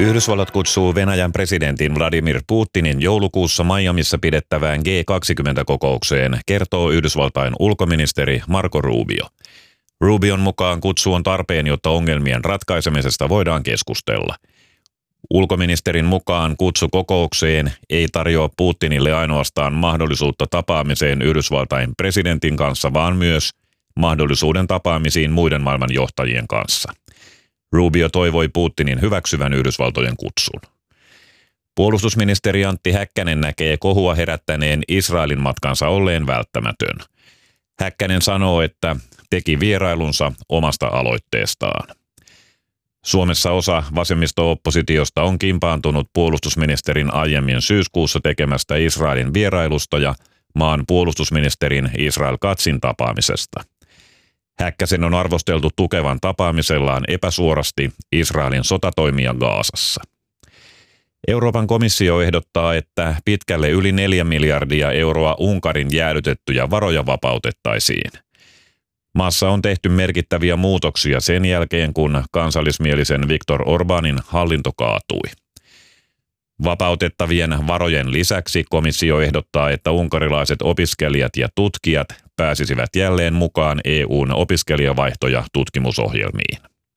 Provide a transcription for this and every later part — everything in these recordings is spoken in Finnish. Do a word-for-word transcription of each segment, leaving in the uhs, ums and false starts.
Yhdysvallat kutsuu Venäjän presidentin Vladimir Putinin joulukuussa Miamissa pidettävään G kaksikymmentä-kokoukseen, kertoo Yhdysvaltain ulkoministeri Marco Rubio. Rubion mukaan kutsu on tarpeen, jotta ongelmien ratkaisemisesta voidaan keskustella. Ulkoministerin mukaan kutsu kokoukseen ei tarjoa Putinille ainoastaan mahdollisuutta tapaamiseen Yhdysvaltain presidentin kanssa, vaan myös mahdollisuuden tapaamisiin muiden maailman johtajien kanssa. Rubio toivoi Putinin hyväksyvän Yhdysvaltojen kutsun. Puolustusministeri Antti Häkkänen näkee kohua herättäneen Israelin matkansa olleen välttämätön. Häkkänen sanoo, että teki vierailunsa omasta aloitteestaan. Suomessa osa vasemmisto-oppositiosta on kimpaantunut puolustusministerin aiemmin syyskuussa tekemästä Israelin vierailusta ja maan puolustusministerin Israel Katzin tapaamisesta. Häkkäsen on arvosteltu tukevan tapaamisellaan epäsuorasti Israelin sotatoimia Gazassa. Euroopan komissio ehdottaa, että pitkälle yli neljä miljardia euroa Unkarin jäädytettyjä varoja vapautettaisiin. Maassa on tehty merkittäviä muutoksia sen jälkeen, kun kansallismielisen Viktor Orbánin hallinto kaatui. Vapautettavien varojen lisäksi komissio ehdottaa, että unkarilaiset opiskelijat ja tutkijat pääsisivät jälleen mukaan E U:n opiskelijavaihto- ja tutkimusohjelmiin.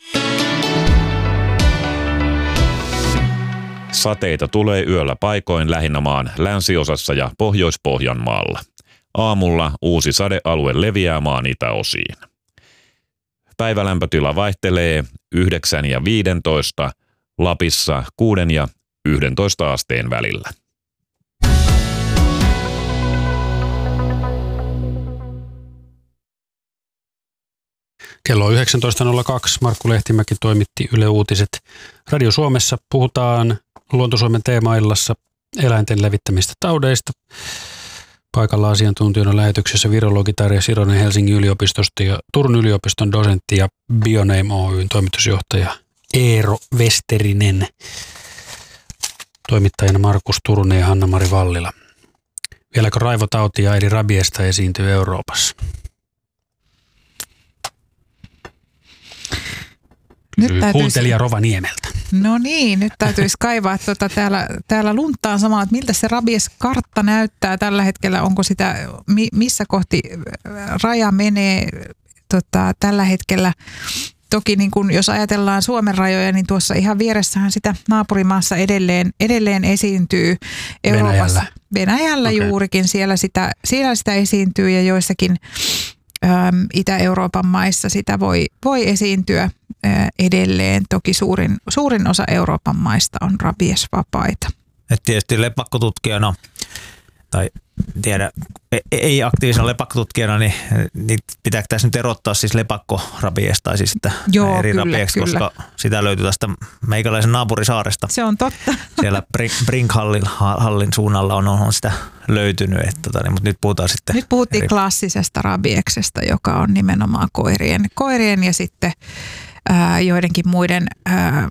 Sateita tulee yöllä paikoin lähinnä maan länsiosassa ja Pohjois-Pohjanmaalla. Aamulla uusi sadealue leviää maan itäosiin. Päivälämpötila vaihtelee yhdeksän ja viisitoista, Lapissa kuuden ja yhdentoista asteen välillä. Kello yhdeksäntoista nolla kaksi Markku Lehtimäki toimitti Yle Uutiset. Radio Suomessa puhutaan Luonto-Suomen teemaillassa eläinten levittämistä taudeista. Paikalla asiantuntijana lähetyksessä virologi Tarja Sironen Helsingin yliopistosta ja Turun yliopiston dosentti ja Bioname Oy:n toimitusjohtaja Eero Westerinen. Toimittajana Markus Turunen ja Hanna-Mari Vallila. Vieläkö raivotautia eli rabiesta esiintyy Euroopassa? Nyt täytyisi... Kuuntelija Rovaniemeltä. No niin, nyt täytyisi kaivaa tuota täällä, täällä luntaan samalla, että miltä se rabieskartta näyttää tällä hetkellä. Onko sitä, missä kohti raja menee tota, tällä hetkellä. Toki niin kun, jos ajatellaan Suomen rajoja, niin tuossa ihan vieressähän sitä naapurimaassa edelleen, edelleen esiintyy Euroopassa. Venäjällä. Venäjällä okay. Juurikin siellä sitä, siellä sitä esiintyy ja joissakin äm, Itä-Euroopan maissa sitä voi, voi esiintyä ä, edelleen. Toki suurin, suurin osa Euroopan maista on rabiesvapaita. Et tietysti lepakkotutkijana tai tiedä, ei aktiivisena lepakkotutkijana, niin, niin pitääkö tässä nyt erottaa siis lepakkorabies tai siis että Joo, eri kyllä, rabieksi, kyllä. koska sitä löytyy tästä meikäläisen naapurisaaresta. Se on totta. Siellä Brinkhallin hallin suunnalla on, on sitä löytynyt, että, tota, niin, mutta nyt puhutaan sitten. Nyt puhuttiin eri... klassisesta rabieksesta, joka on nimenomaan koirien, koirien ja sitten ää, joidenkin muiden ää,